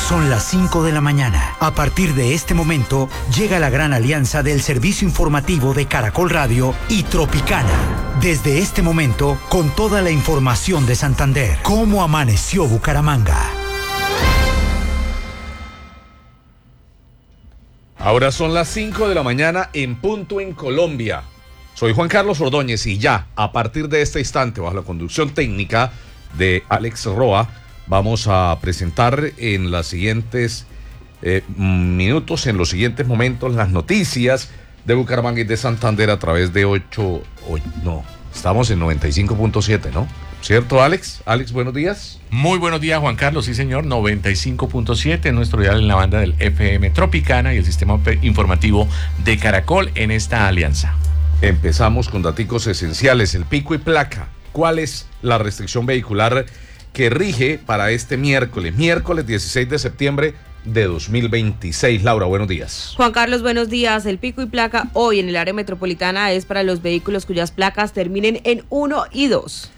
Son las 5 de la mañana. A partir de este momento, llega la gran alianza del servicio informativo de Caracol Radio y Tropicana. Desde este momento, con toda la información de Santander. ¿Cómo amaneció Bucaramanga? Ahora son las 5 de la mañana en punto en Colombia. Soy Juan Carlos Ordóñez y ya, a partir de este instante, bajo la conducción técnica de Alex Roa, vamos a presentar en los siguientes minutos, en los siguientes momentos, las noticias de Bucaramanga y de Santander a través de estamos en 95.7, ¿no? ¿Cierto, Alex? Alex, buenos días. Muy buenos días, Juan Carlos. Sí, señor, 95.7, nuestro dial en la banda del FM Tropicana y el sistema informativo de Caracol en esta alianza. Empezamos con daticos esenciales, el pico y placa. ¿Cuál es la restricción vehicular que rige para este miércoles 16 de septiembre de 2026? Laura, buenos días. Juan Carlos, buenos días. El pico y placa hoy en el área metropolitana es para los vehículos cuyas placas terminen en 1 y 2.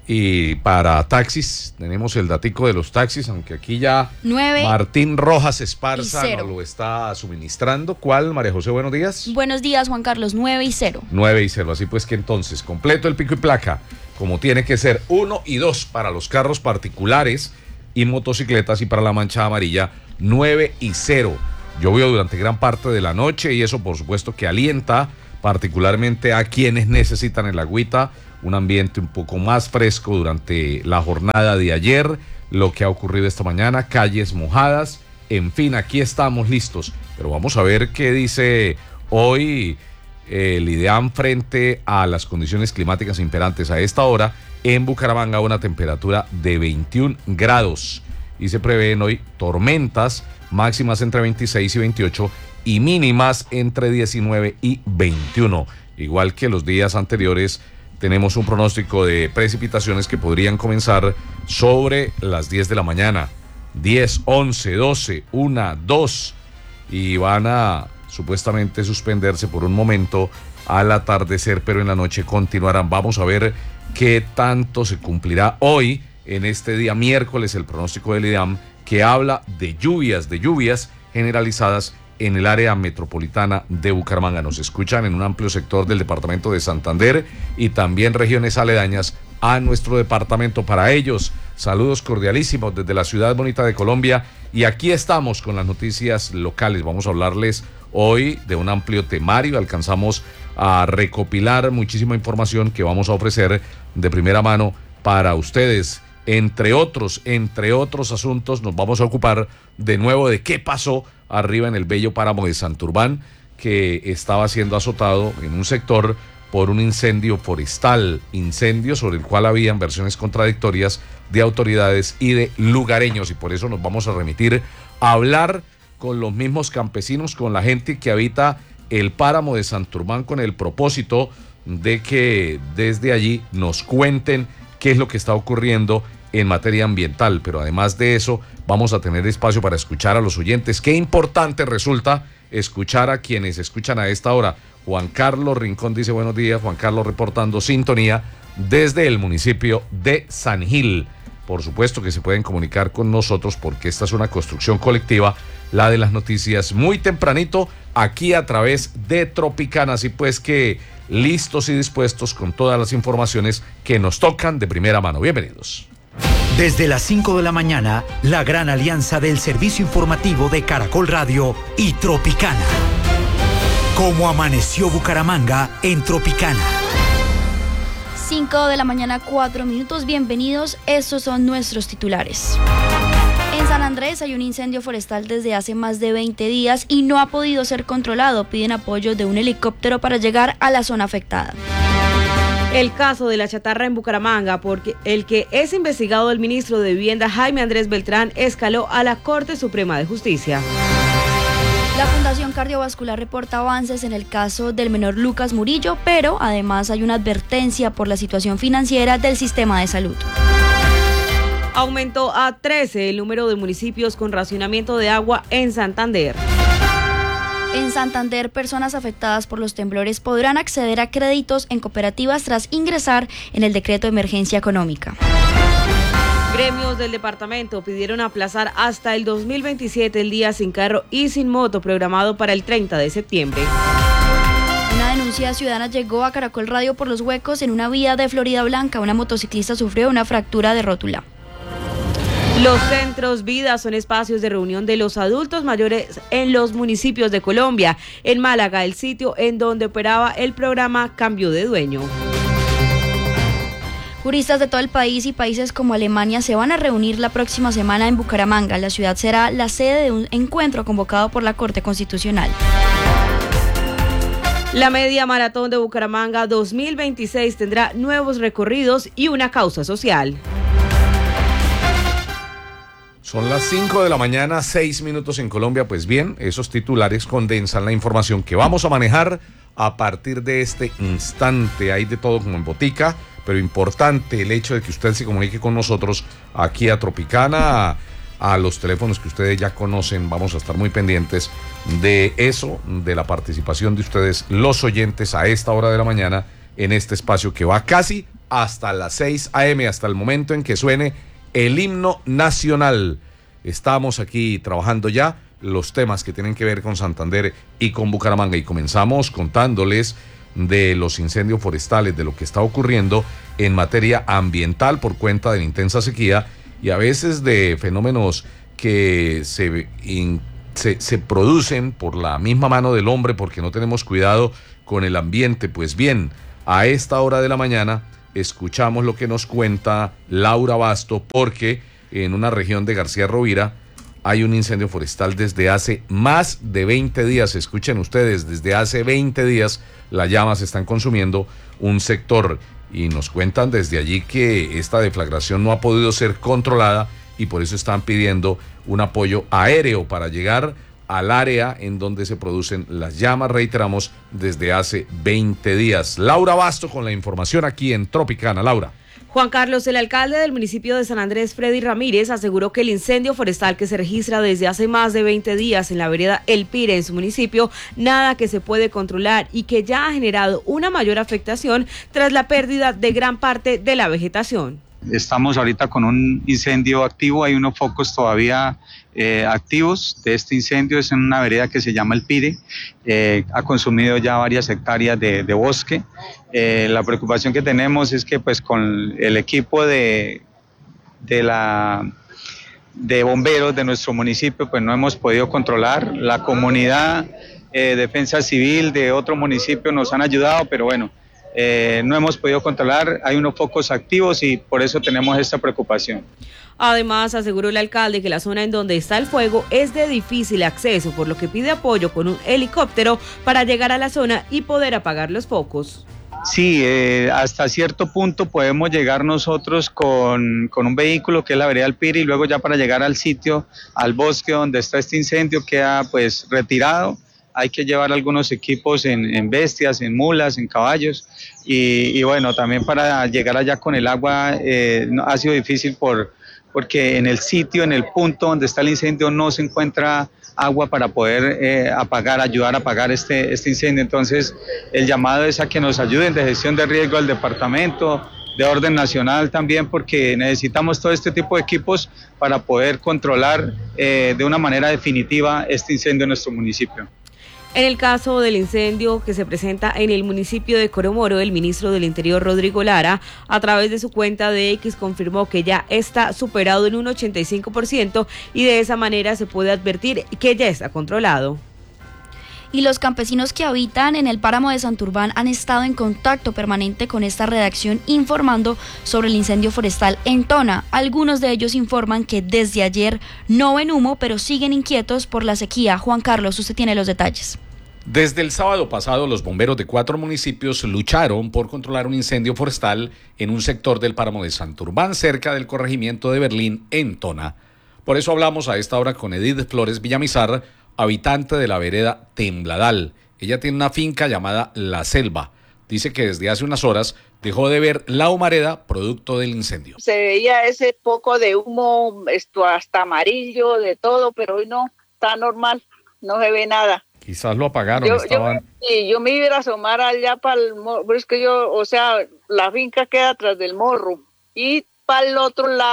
Y para taxis, tenemos el datico de los taxis, aunque aquí ya 9 Martín Rojas Esparza y 0. nos lo está suministrando. ¿Cuál, María José? Buenos días. Buenos días, Juan Carlos, 9 y 0. 9 y 0, así pues que entonces, completo el pico y placa, como tiene que ser, 1 y 2 para los carros particulares y motocicletas, y para la mancha amarilla, 9 y 0. Llovió durante gran parte de la noche y eso por supuesto que alienta particularmente a quienes necesitan el agüita, un ambiente un poco más fresco durante la jornada de ayer, lo que ha ocurrido esta mañana, calles mojadas, en fin, aquí estamos listos, pero vamos a ver qué dice hoy el IDEAM frente a las condiciones climáticas imperantes a esta hora. En Bucaramanga una temperatura de 21 grados y se prevén hoy tormentas máximas entre 26 y 28 y mínimas entre 19 y 21. Igual que los días anteriores, tenemos un pronóstico de precipitaciones que podrían comenzar sobre las 10 de la mañana, 10, 11, 12, 1, 2, y van a supuestamente suspenderse por un momento al atardecer, pero en la noche continuarán. Vamos a ver qué tanto se cumplirá hoy, en este día miércoles, el pronóstico del IDEAM, que habla de lluvias generalizadas en el área metropolitana de Bucaramanga. Nos escuchan en un amplio sector del departamento de Santander y también regiones aledañas a nuestro departamento. Para ellos, saludos cordialísimos desde la ciudad bonita de Colombia, y aquí estamos con las noticias locales. Vamos a hablarles hoy de un amplio temario. Alcanzamos a recopilar muchísima información que vamos a ofrecer de primera mano para ustedes. Entre otros asuntos, nos vamos a ocupar de nuevo de qué pasó arriba en el bello páramo de Santurbán, que estaba siendo azotado en un sector por un incendio forestal, incendio sobre el cual habían versiones contradictorias de autoridades y de lugareños, y por eso nos vamos a remitir a hablar con los mismos campesinos, con la gente que habita el páramo de Santurbán, con el propósito de que desde allí nos cuenten qué es lo que está ocurriendo en materia ambiental. Pero además de eso, vamos a tener espacio para escuchar a los oyentes. Qué importante resulta escuchar a quienes escuchan a esta hora. Juan Carlos Rincón dice buenos días. Juan Carlos reportando sintonía desde el municipio de San Gil. Por supuesto que se pueden comunicar con nosotros porque esta es una construcción colectiva, la de las noticias, muy tempranito aquí a través de Tropicana. Así pues que listos y dispuestos con todas las informaciones que nos tocan de primera mano. Bienvenidos. Desde las 5 de la mañana, la gran alianza del servicio informativo de Caracol Radio y Tropicana. ¿Cómo amaneció Bucaramanga en Tropicana? 5 de la mañana, 4 minutos. Bienvenidos, estos son nuestros titulares. En San Andrés hay un incendio forestal desde hace más de 20 días y no ha podido ser controlado. Piden apoyo de un helicóptero para llegar a la zona afectada. El caso de la chatarra en Bucaramanga, porque el que es investigado el ministro de Vivienda Jaime Andrés Beltrán, escaló a la Corte Suprema de Justicia. La Fundación Cardiovascular reporta avances en el caso del menor Lucas Murillo, pero además hay una advertencia por la situación financiera del sistema de salud. Aumentó a 13 el número de municipios con racionamiento de agua en Santander. En Santander, personas afectadas por los temblores podrán acceder a créditos en cooperativas tras ingresar en el decreto de emergencia económica. Gremios del departamento pidieron aplazar hasta el 2027 el Día Sin Carro y Sin Moto programado para el 30 de septiembre. Una denuncia ciudadana llegó a Caracol Radio por los huecos en una vía de Florida Blanca. Una motociclista sufrió una fractura de rótula. Los centros vida son espacios de reunión de los adultos mayores en los municipios de Colombia. En Málaga, el sitio en donde operaba el programa cambió de dueño. Juristas de todo el país y países como Alemania se van a reunir la próxima semana en Bucaramanga. La ciudad será la sede de un encuentro convocado por la Corte Constitucional. La media maratón de Bucaramanga 2026 tendrá nuevos recorridos y una causa social. Son las 5 de la mañana, 6 minutos en Colombia. Pues bien, esos titulares condensan la información que vamos a manejar a partir de este instante. Hay de todo como en botica, pero importante el hecho de que usted se comunique con nosotros aquí a Tropicana, a los teléfonos que ustedes ya conocen. Vamos a estar muy pendientes de eso, de la participación de ustedes, los oyentes, a esta hora de la mañana en este espacio que va casi hasta las 6 a.m., hasta el momento en que suene el himno nacional. Estamos aquí trabajando ya los temas que tienen que ver con Santander y con Bucaramanga, y comenzamos contándoles de los incendios forestales, de lo que está ocurriendo en materia ambiental por cuenta de la intensa sequía y a veces de fenómenos que se producen por la misma mano del hombre porque no tenemos cuidado con el ambiente. Pues bien, a esta hora de la mañana escuchamos lo que nos cuenta Laura Basto, porque en una región de García Rovira hay un incendio forestal desde hace más de 20 días. Escuchen ustedes, desde hace 20 días las llamas están consumiendo un sector y nos cuentan desde allí que esta deflagración no ha podido ser controlada y por eso están pidiendo un apoyo aéreo para llegar al área en donde se producen las llamas, reiteramos, desde hace 20 días. Laura Basto con la información aquí en Tropicana. Laura. Juan Carlos, el alcalde del municipio de San Andrés, Freddy Ramírez, aseguró que el incendio forestal que se registra desde hace más de 20 días en la vereda El Pire en su municipio, nada que se puede controlar y que ya ha generado una mayor afectación tras la pérdida de gran parte de la vegetación. Estamos ahorita con un incendio activo, hay unos focos todavía activos de este incendio. Es en una vereda que se llama El Pire, ha consumido ya varias hectáreas de bosque. La preocupación que tenemos es que pues con el equipo de bomberos de nuestro municipio pues no hemos podido controlar. La comunidad, defensa civil de otro municipio nos han ayudado, pero bueno, no hemos podido controlar, hay unos focos activos y por eso tenemos esta preocupación. Además, aseguró el alcalde que la zona en donde está el fuego es de difícil acceso, por lo que pide apoyo con un helicóptero para llegar a la zona y poder apagar los focos. Sí, hasta cierto punto podemos llegar nosotros con un vehículo que es la vereda del Pire y luego ya para llegar al sitio, al bosque donde está este incendio queda pues retirado. Hay que llevar algunos equipos en bestias, en mulas, en caballos y bueno, también para llegar allá con el agua ha sido difícil porque en el sitio, en el punto donde está el incendio no se encuentra agua para poder ayudar a apagar este incendio. Entonces el llamado es a que nos ayuden de gestión de riesgo al departamento, de orden nacional también, porque necesitamos todo este tipo de equipos para poder controlar de una manera definitiva este incendio en nuestro municipio. En el caso del incendio que se presenta en el municipio de Coromoro, el ministro del Interior, Rodrigo Lara, a través de su cuenta de X confirmó que ya está superado en un 85% y de esa manera se puede advertir que ya está controlado. Y los campesinos que habitan en el páramo de Santurbán han estado en contacto permanente con esta redacción informando sobre el incendio forestal en Tona. Algunos de ellos informan que desde ayer no ven humo, pero siguen inquietos por la sequía. Juan Carlos, usted tiene los detalles. Desde el sábado pasado, los bomberos de 4 municipios lucharon por controlar un incendio forestal en un sector del páramo de Santurbán, cerca del corregimiento de Berlín, en Tona. Por eso hablamos a esta hora con Edith Flores Villamizar, habitante de la vereda Tembladal. Ella tiene una finca llamada La Selva. Dice que desde hace unas horas dejó de ver la humareda producto del incendio. Se veía ese poco de humo, hasta amarillo, de todo, pero hoy no, está normal, no se ve nada. Quizás lo apagaron. Yo me iba a asomar allá para el morro, pero es que la finca queda atrás del morro y para el otro lado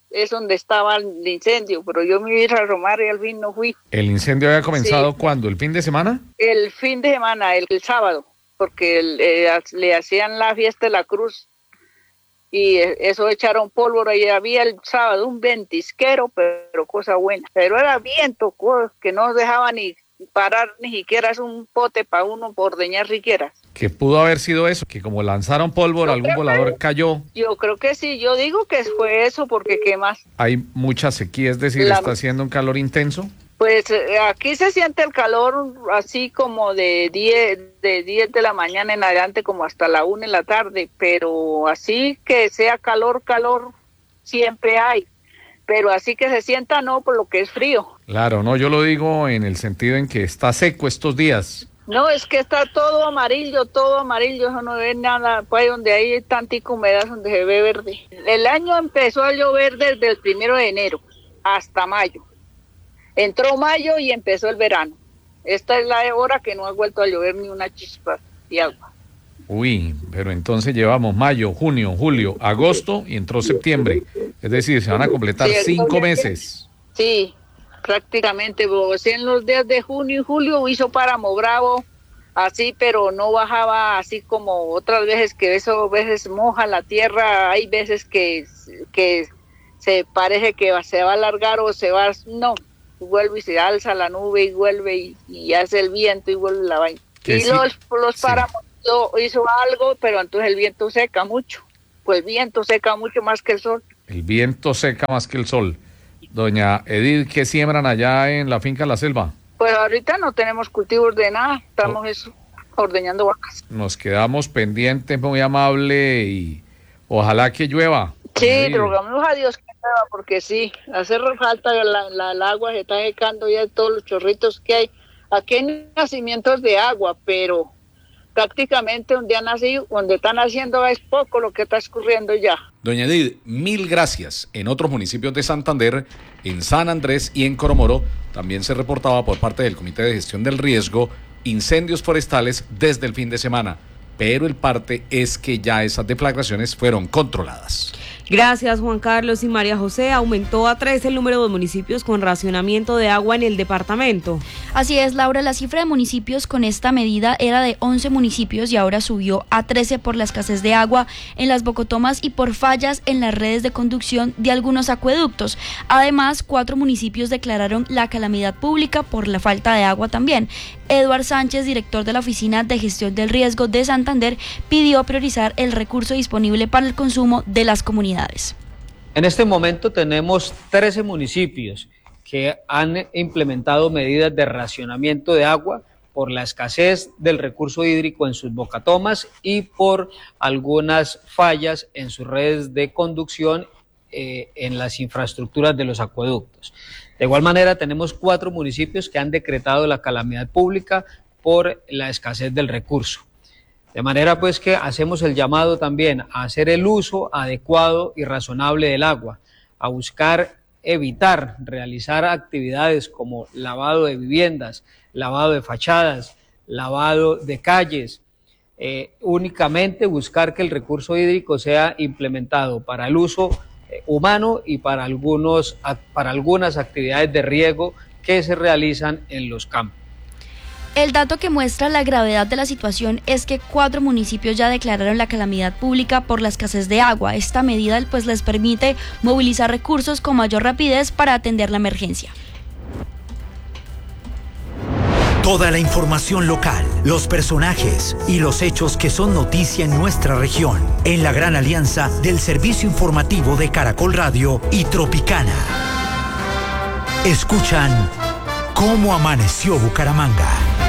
es donde estaba el incendio, pero yo me iba a Romar y al fin no fui. ¿El incendio había comenzado Sí. cuándo? ¿El fin de semana? El fin de semana, el sábado, porque le hacían la fiesta de la cruz y eso echaron pólvora y había el sábado un ventisquero, pero cosa buena. Pero era viento que no dejaba ni parar ni siquiera es un pote para uno por ordeñar siquiera. Que pudo haber sido eso, que como lanzaron pólvora, Yo algún creo volador cayó. Yo creo que sí, yo digo que fue eso, porque ¿qué más? Hay mucha sequía, es decir, está haciendo un calor intenso. Pues aquí se siente el calor así como de 10 de la mañana en adelante como hasta la 1 de la tarde, pero así que sea calor siempre hay, pero así que se sienta no, por lo que es frío. Claro, no, yo lo digo en el sentido en que está seco estos días. No, es que está todo amarillo, eso no ve nada, pues donde hay tanta humedad donde se ve verde. El año empezó a llover desde el 1 de enero hasta mayo. Entró mayo y empezó el verano. Esta es la hora que no ha vuelto a llover ni una chispa de agua. Uy, pero entonces llevamos mayo, junio, julio, agosto y entró septiembre. Es decir, se van a completar Sí, 5 meses. Sí, prácticamente. Pues, en los días de junio y julio hizo páramo bravo, así, pero no bajaba así como otras veces que eso a veces moja la tierra. Hay veces que se parece que se va a alargar o se va, no, vuelve y se alza la nube y vuelve y hace el viento y vuelve la vaina. Y Sí, los páramos hizo algo, pero entonces el viento seca mucho. Pues el viento seca mucho más que el sol. El viento seca más que el sol. Doña Edith, ¿qué siembran allá en la finca La Selva? Pues ahorita no tenemos cultivos de nada, estamos ordeñando vacas. Nos quedamos pendientes, muy amable, y ojalá que llueva. Sí, Edith. rogamos a Dios que llueva, porque sí, hace falta el agua, se está secando ya todos los chorritos que hay. Aquí hay nacimientos de agua, pero prácticamente donde están haciendo es poco lo que está escurriendo ya. Doña Edith, 1000 gracias. En otros municipios de Santander, en San Andrés y en Coromoro, también se reportaba por parte del Comité de Gestión del Riesgo incendios forestales desde el fin de semana. Pero el parte es que ya esas deflagraciones fueron controladas. Gracias, Juan Carlos y María José. Aumentó a 3 el número de municipios con racionamiento de agua en el departamento. Así es, Laura, la cifra de municipios con esta medida era de 11 municipios y ahora subió a 13 por la escasez de agua en las bocotomas y por fallas en las redes de conducción de algunos acueductos. Además, 4 municipios declararon la calamidad pública por la falta de agua también. Eduard Sánchez, director de la Oficina de Gestión del Riesgo de Santander, pidió priorizar el recurso disponible para el consumo de las comunidades. En este momento tenemos 13 municipios que han implementado medidas de racionamiento de agua por la escasez del recurso hídrico en sus bocatomas y por algunas fallas en sus redes de conducción en las infraestructuras de los acueductos. De igual manera, tenemos 4 municipios que han decretado la calamidad pública por la escasez del recurso. De manera pues que hacemos el llamado también a hacer el uso adecuado y razonable del agua, a buscar evitar realizar actividades como lavado de viviendas, lavado de fachadas, lavado de calles, únicamente buscar que el recurso hídrico sea implementado para el uso humano y para algunas actividades de riego que se realizan en los campos. El dato que muestra la gravedad de la situación es que 4 municipios ya declararon la calamidad pública por la escasez de agua. Esta medida pues les permite movilizar recursos con mayor rapidez para atender la emergencia. Toda la información local, los personajes y los hechos que son noticia en nuestra región, en la gran alianza del servicio informativo de Caracol Radio y Tropicana. Escuchan ¿Cómo amaneció Bucaramanga?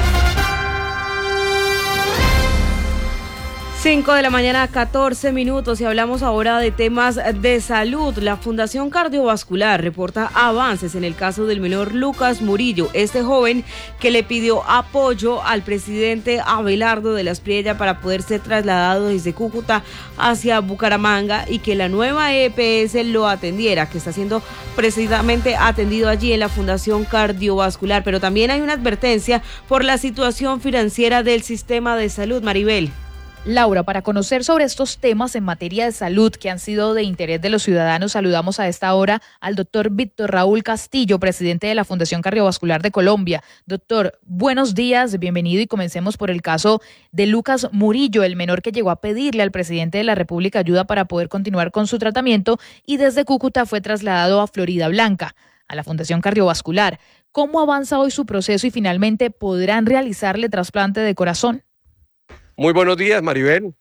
5 de la mañana, 14 minutos, y hablamos ahora de temas de salud. La Fundación Cardiovascular reporta avances en el caso del menor Lucas Murillo, este joven que le pidió apoyo al presidente Abelardo de la Espriella para poder ser trasladado desde Cúcuta hacia Bucaramanga y que la nueva EPS lo atendiera, que está siendo precisamente atendido allí en la Fundación Cardiovascular. Pero también hay una advertencia por la situación financiera del sistema de salud, Maribel. Laura, para conocer sobre estos temas en materia de salud que han sido de interés de los ciudadanos, saludamos a esta hora al doctor Víctor Raúl Castillo, presidente de la Fundación Cardiovascular de Colombia. Doctor, buenos días, bienvenido y comencemos por el caso de Lucas Murillo, el menor que llegó a pedirle al presidente de la República ayuda para poder continuar con su tratamiento y desde Cúcuta fue trasladado a Florida Blanca, a la Fundación Cardiovascular. ¿Cómo avanza hoy su proceso y finalmente podrán realizarle trasplante de corazón? Muy buenos días, Maribel.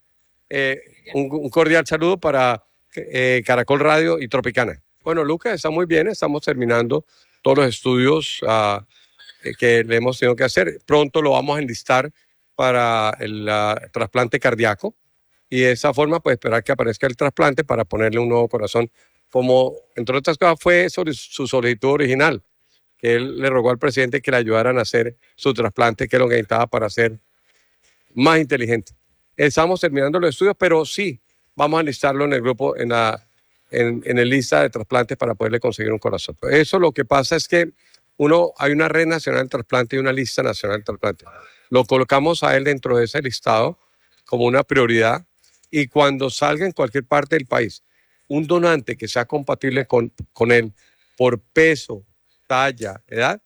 Un cordial saludo para Caracol Radio y Tropicana. Bueno, Lucas está muy bien, estamos terminando todos los estudios que le hemos tenido que hacer. Pronto lo vamos a enlistar para el trasplante cardíaco y de esa forma pues esperar que aparezca el trasplante para ponerle un nuevo corazón. Como entre otras cosas fue sobre su solicitud original, que él le rogó al presidente que le ayudaran a hacer su trasplante, que es lo que necesitaba para ser más inteligente. Estamos terminando los estudios, pero sí vamos a enlistarlo en el grupo, en el lista de trasplantes para poderle conseguir un corazón. Eso lo que pasa es que hay una red nacional de trasplante y una lista nacional de trasplante. Lo colocamos a él dentro de ese listado como una prioridad y cuando salga en cualquier parte del país un donante que sea compatible con él por peso, talla, edad,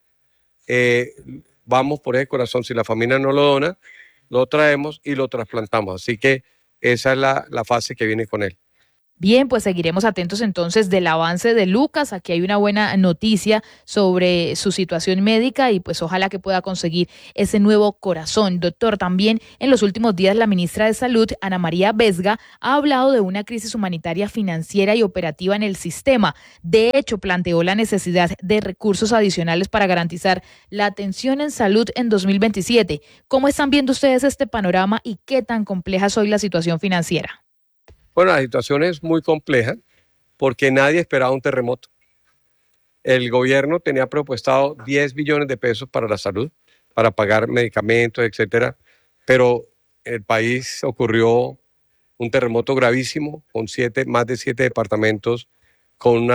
vamos por ese corazón. Si la familia no lo dona, lo traemos y lo trasplantamos. Así que esa es la fase que viene con él. Bien, pues seguiremos atentos entonces del avance de Lucas. Aquí hay una buena noticia sobre su situación médica y pues ojalá que pueda conseguir ese nuevo corazón. Doctor, también en los últimos días la ministra de Salud, Ana María Vesga, ha hablado de una crisis humanitaria financiera y operativa en el sistema. De hecho, planteó la necesidad de recursos adicionales para garantizar la atención en salud en 2027. ¿Cómo están viendo ustedes este panorama y qué tan compleja es hoy la situación financiera? Bueno, la situación es muy compleja porque nadie esperaba un terremoto. El gobierno tenía presupuestado 10 billones de pesos para la salud, para pagar medicamentos, etcétera, pero en el país ocurrió un terremoto gravísimo con más de 7 departamentos, con una